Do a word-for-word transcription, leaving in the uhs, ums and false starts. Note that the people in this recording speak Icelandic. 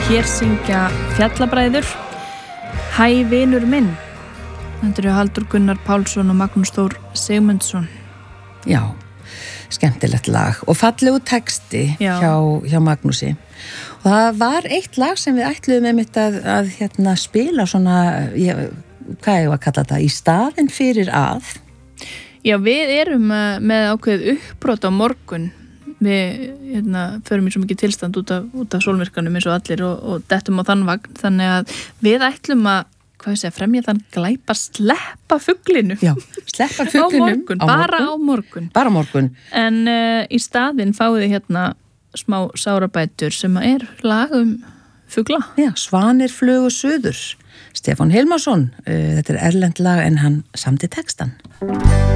Hér syngja Fjallabræður Hæ vinur minn. Þetta eru Halldór Gunnar Pálsson og Magnús Þór Sigmundsson. Já, skemmtilegt lag og fallegu texti hjá, hjá Magnúsi. Og það var eitt lag sem við ætluðum einmitt að, að hérna, spila svona, ég, hvað ég var að kalla þetta, í staðinn fyrir að. Já, við erum með ákveðið uppbrot á morgun. Við hérna, förum í svo mikið tilstand út af, út af sólmyrkanum eins og allir og, og dettum á þann vagn, þannig að við ætlum að hvað ég segja, fremja þann glæpa sleppa fuglinu. Já, sleppa fuglinum á morgun, á bara morgun. á morgun bara á morgun en uh, í staðinn fáið þið hérna smá sárabætur sem er lag um fugla. Já, Svanir flugu suður, Stefán Hilmarsson, uh, þetta er erlend lag en hann samdi textan.